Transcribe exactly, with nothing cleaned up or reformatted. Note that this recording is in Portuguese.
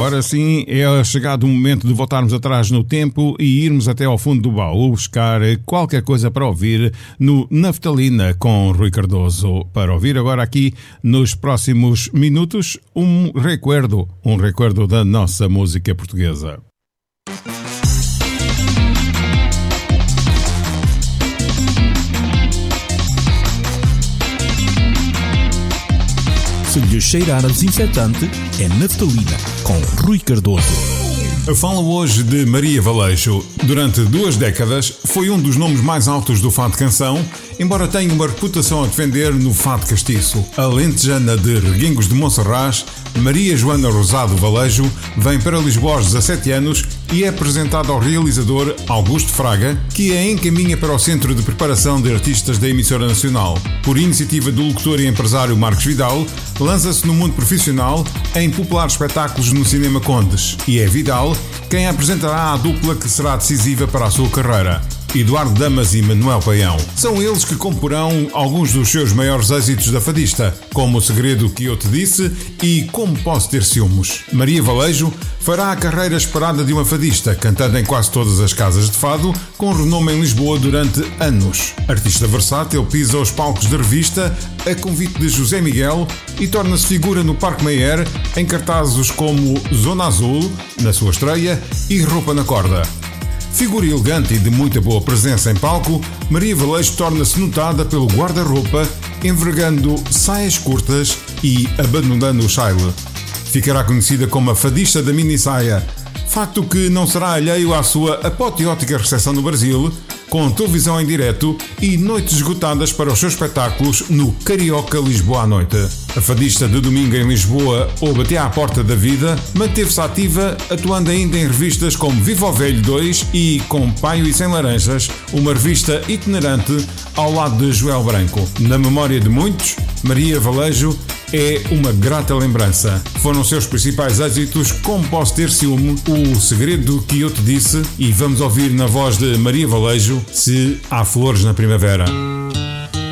Ora sim, é chegado o momento de voltarmos atrás no tempo e irmos até ao fundo do baú buscar qualquer coisa para ouvir no Naftalina com Rui Cardoso. Para ouvir agora aqui nos próximos minutos um recuerdo, um recuerdo da nossa música portuguesa. Se lhe cheirar a desinfetante, é Naftalina, com Rui Cardoso. Eu falo hoje de Maria Valeixo. Durante duas décadas foi um dos nomes mais altos do fado canção, embora tenha uma reputação a defender no fado castiço. A lentejana de Reguengos de Monserrat, Maria Joana Rosado Valeixo, vem para Lisboa aos dezassete anos e é apresentada ao realizador Augusto Fraga, que a encaminha para o Centro de Preparação de Artistas da Emissora Nacional. Por iniciativa do locutor e empresário Marcos Vidal, lança-se no mundo profissional em populares espetáculos no Cinema Condes. E é Vidal quem apresentará a dupla que será decisiva para a sua carreira. Eduardo Damas e Manuel Paião. São eles que comporão alguns dos seus maiores êxitos da fadista, como O Segredo que Eu Te Disse e Como Posso Ter Ciúmes. Maria Valeixo fará a carreira esperada de uma fadista, cantando em quase todas as casas de fado, com renome em Lisboa durante anos. Artista versátil, pisa os palcos de revista a convite de José Miguel e torna-se figura no Parque Mayer em cartazes como Zona Azul, na sua estreia, e Roupa na Corda. Figura elegante e de muita boa presença em palco, Maria Valeixo torna-se notada pelo guarda-roupa, envergando saias curtas e abandonando o chile. Ficará conhecida como a fadista da mini-saia, facto que não será alheio à sua apoteótica recepção no Brasil, com televisão em direto e noites esgotadas para os seus espetáculos no Carioca Lisboa à Noite. A fadista de domingo em Lisboa ou Até à Porta da Vida manteve-se ativa, atuando ainda em revistas como Viva o Velho dois e Com Paio e Sem Laranjas, uma revista itinerante ao lado de Joel Branco. Na memória de muitos, Maria Valeixo é uma grata lembrança. Foram seus principais êxitos Como Posso Ter Ciúme, O Segredo que Eu Te Disse, e vamos ouvir na voz de Maria Valeixo Se Há Flores na Primavera.